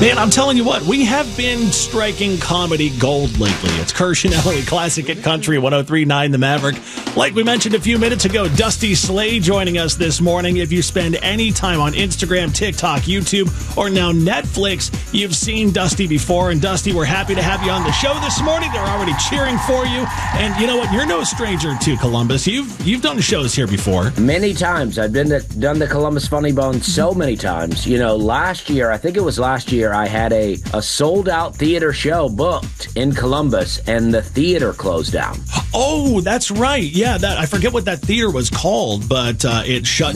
Man, I'm telling you what, we have been striking comedy gold lately. It's Kirsch and Ellie, Classic at Country 103.9 The Maverick. Like we mentioned a few minutes ago, Dusty Slay joining us this morning. If you spend any time on Instagram, TikTok, YouTube, or now Netflix, you've seen Dusty before. And Dusty, we're happy to have you on the show this morning. They're already cheering for you. And you know what? You're no stranger to Columbus. You've done shows here before. Many times. I've done the Columbus Funny Bone so many times. You know, last year, I think it was last year, I had a sold-out theater show booked in Columbus, and the theater closed down. Oh, that's right. Yeah, I forget what that theater was called, but it shut